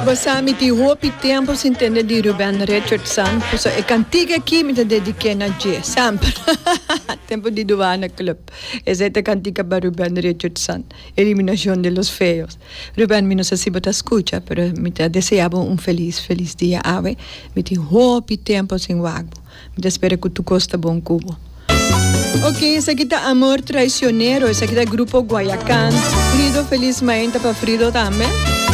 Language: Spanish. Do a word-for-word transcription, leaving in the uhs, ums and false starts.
Basami ti hopi tempo sin tende di Ruben Richardson. So e cantiga aqui me dediquei na G. Sempre. Tempo di Duana Club. Esa cantica para Ruben Richardson. Eliminación de los feos. Ruben, mi no sé si te escucha, pero me te deseaba un feliz, feliz día ave. Me ti hopi tempo sin wagbo. Me te espero que tu costa bom cubo. Ok, esse aqui tá Amor Traicionero, esse aqui tá Grupo Guayacán. Frido, felizmente para Frido também.